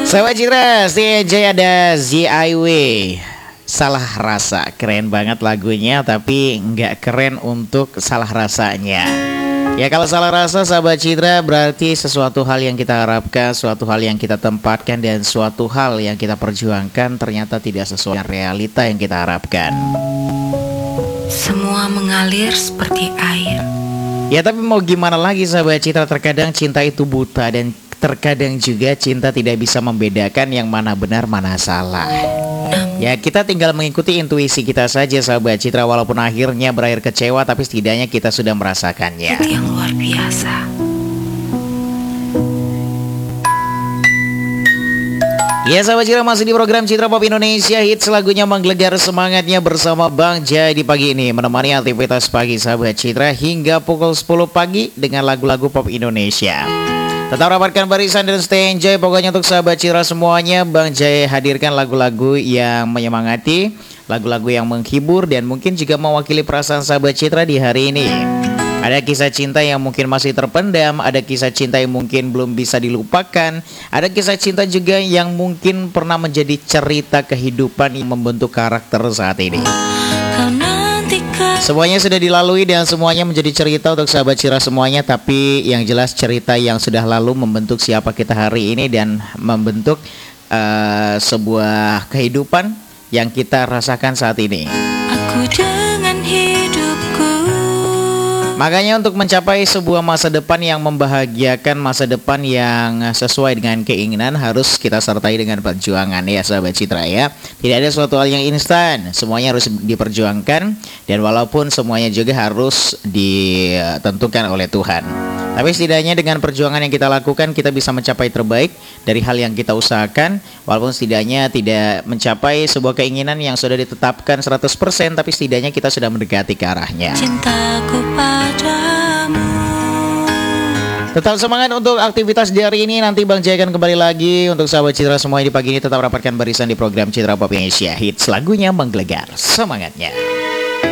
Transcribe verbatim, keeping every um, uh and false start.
Sahabat Citra, si Jay ada Z I W. Salah rasa, keren banget lagunya, tapi nggak keren untuk salah rasanya. Ya kalau salah rasa sahabat Citra berarti sesuatu hal yang kita harapkan, suatu hal yang kita tempatkan, dan suatu hal yang kita perjuangkan ternyata tidak sesuai dengan realita yang kita harapkan. Semua mengalir seperti air. Ya tapi mau gimana lagi sahabat Citra, terkadang cinta itu buta dan terkadang juga cinta tidak bisa membedakan yang mana benar mana salah. Ya kita tinggal mengikuti intuisi kita saja sahabat Citra, walaupun akhirnya berakhir kecewa, tapi setidaknya kita sudah merasakannya. Itu yang luar biasa. Ya sahabat Citra, masih di program Citra Pop Indonesia Hits, lagunya menggelegar semangatnya bersama Bang Jai di pagi ini, menemani aktivitas pagi sahabat Citra hingga pukul sepuluh pagi dengan lagu-lagu pop Indonesia. Tetap rapatkan barisan dan stay enjoy. Pokoknya untuk sahabat Citra semuanya, Bang Jai hadirkan lagu-lagu yang menyemangati, lagu-lagu yang menghibur, dan mungkin juga mewakili perasaan sahabat Citra di hari ini. Ada kisah cinta yang mungkin masih terpendam, ada kisah cinta yang mungkin belum bisa dilupakan, ada kisah cinta juga yang mungkin pernah menjadi cerita kehidupan yang membentuk karakter saat ini. Semuanya sudah dilalui dan semuanya menjadi cerita untuk sahabat Citra semuanya. Tapi yang jelas cerita yang sudah lalu membentuk siapa kita hari ini dan membentuk uh, sebuah kehidupan yang kita rasakan saat ini. Aku dengan hidupku. Makanya untuk mencapai sebuah masa depan yang membahagiakan, masa depan yang sesuai dengan keinginan, harus kita sertai dengan perjuangan ya sahabat Citra ya. Tidak ada suatu hal yang instan, semuanya harus diperjuangkan, dan walaupun semuanya juga harus ditentukan oleh Tuhan. Tapi setidaknya dengan perjuangan yang kita lakukan, kita bisa mencapai terbaik dari hal yang kita usahakan. Walaupun setidaknya tidak mencapai sebuah keinginan yang sudah ditetapkan seratus persen, tapi setidaknya kita sudah mendekati ke arahnya. Cintaku padamu. Tetap semangat untuk aktivitas di hari ini. Nanti Bang Jai akan kembali lagi. Untuk sahabat Citra semuanya di pagi ini, tetap rapatkan barisan di program Citra Pop Indonesia Hits, lagunya menggelegar semangatnya.